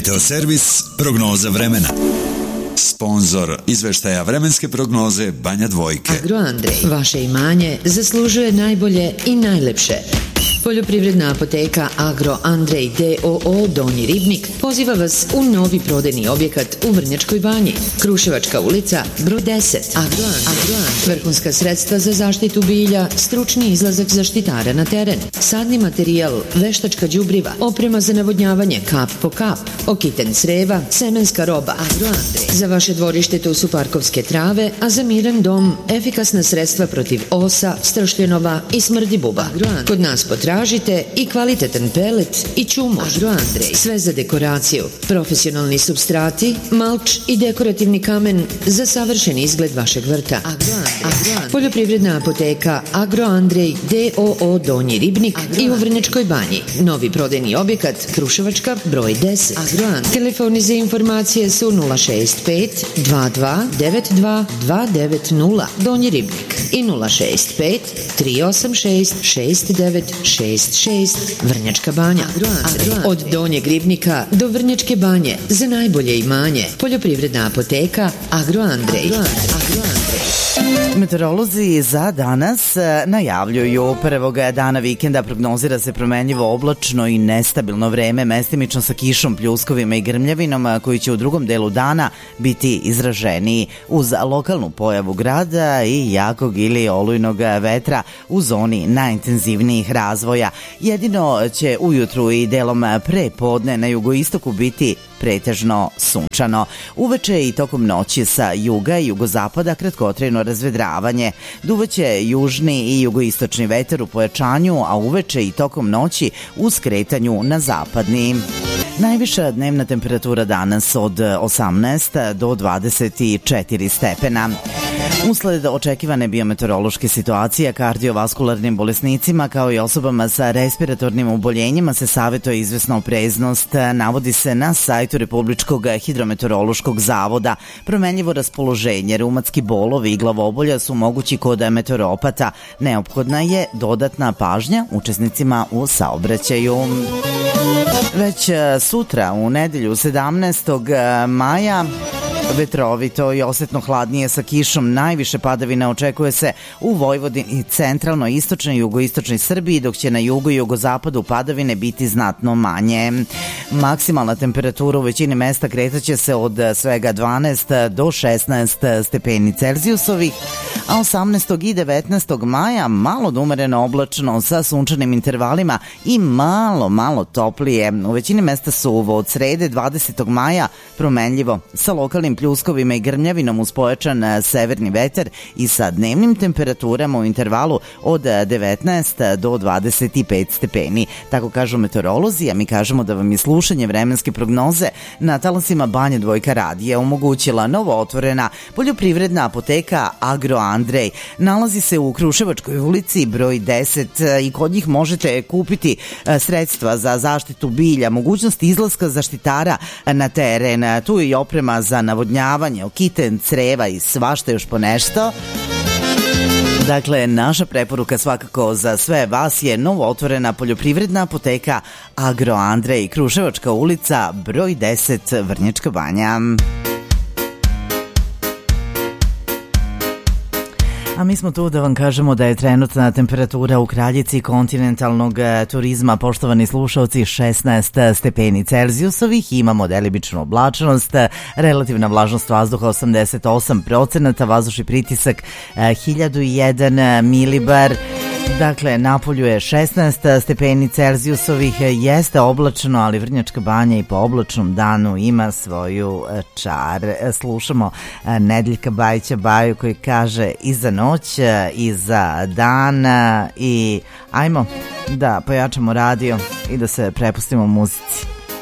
Meteoservis prognoza vremena. Sponzor izveštaja vremenske prognoze Banja Dvojke. Agro Andrej, vaše imanje zaslužuje najbolje i najlepše. Poljoprivredna apoteka Agro Andrej D.O.O. Donji Ribnik poziva vas u novi prodajni objekat u Vrnjačkoj Banji. Kruševačka ulica, broj 10. Agro Andrej. Vrhunska sredstva za zaštitu bilja, stručni izlazak zaštitara na teren, sadni materijal, veštačka đubriva, oprema za navodnjavanje kap po kap, okiten creva, semenska roba. Agro Andrej. Za vaše dvorište tu su parkovske trave, a za miran dom efikasna sredstva protiv osa, stršljenova i smrdi buba. Kod nas potražite i kvalitetan pelet i čumo. Agro Andrej. Sve za dekoraciju, profesionalni supstrati, malč i dekorativni kamen za savršen izgled vašeg vrta. Agro Andrej. Poljoprivredna apoteka Agro Andrej D.O.O. Donji Ribnik i u Vrnjačkoj Banji. Novi prodajni objekat Kruševačka broj 10. Agro Andrej. Telefoni za informacije su 065 22 92 290 Donji Ribnik i 065 386 6966 Vrnjačka Banja. Od Donjeg Ribnika do Vrnjačke Banje za najbolje imanje. Poljoprivredna apoteka Agro Andrej. Meteorolozi za danas najavljuju prvog dana vikenda prognozira se promenljivo oblačno i nestabilno vreme, mestimično sa kišom, pljuskovima i grmljavinom koji će u drugom delu dana biti izraženiji uz lokalnu pojavu grada i jakog ili olujnog vetra u zoni najintenzivnijih razvoja. Jedino će ujutru i delom pre podne na jugoistoku biti pretežno sunčano. Uveče i tokom noći sa juga i jugozapada kratkotrajno razvedravanje. Duvaće južni i jugoistočni vetar u pojačanju, a uveče i tokom noći u skretanju na zapadni. Najviša dnevna temperatura danas od 18 do 24 stepena. Usled očekivane biometeorološke situacije kardiovaskularnim bolesnicima kao i osobama sa respiratornim oboljenjima se savjetuje izvesna opreznost, navodi se na sajtu Republičkog hidrometeorološkog zavoda. Promenljivo raspoloženje, reumatski bolovi i glavobolja su mogući kod meteoropata. Neophodna je dodatna pažnja učesnicima u saobraćaju. Već sutra u nedelju 17. maja vetrovito i osetno hladnije sa kišom. Najviše padavina očekuje se u Vojvodini, centralno istočnoj i jugoistočnoj Srbiji, dok će na jugu i jugozapadu padavine biti znatno manje. Maksimalna temperatura u većini mesta kretaće se od svega 12 do 16 stepeni Celzijusovih, a 18. i 19. maja malo da umereno oblačno sa sunčanim intervalima i malo toplije. U većini mesta suvo. Od srede 20. maja promenljivo sa lokalnim pljuskovima i grmljavinom uz pojačan severni vetar i sa dnevnim temperaturama u intervalu od 19 do 25 stepeni. Tako kažu meteorolozi, a mi kažemo da vam je slušanje vremenske prognoze na talasima Banja Dvojka radija omogućila novo otvorena poljoprivredna apoteka Agro Andrej. Nalazi se u Kruševačkoj ulici broj 10 i kod njih možete kupiti sredstva za zaštitu bilja, mogućnost izlaska zaštitara na teren. Tu je i oprema za navodnjavanje, okiten creva i svašta još po nešto. Dakle, naša preporuka svakako za sve vas je novo otvorena poljoprivredna apoteka Agro Andrej, Kruševačka ulica, broj 10, Vrnjačka Banja. A mi smo tu da vam kažemo da je trenutna temperatura u Kraljici kontinentalnog turizma, poštovani slušalci, 16 stepeni Celzijusovih. Imamo delimičnu oblačnost, relativna vlažnost vazduha 88%, vazdušni pritisak 1001 milibar. Dakle, napolju je 16 stepeni Celzijusovih, jeste oblačno, ali Vrnjačka Banja i po oblačnom danu ima svoju čar. Slušamo Nedeljka Bajića Baju koji kaže i za noć i za dan i ajmo da pojačamo radio i da se prepustimo muzici.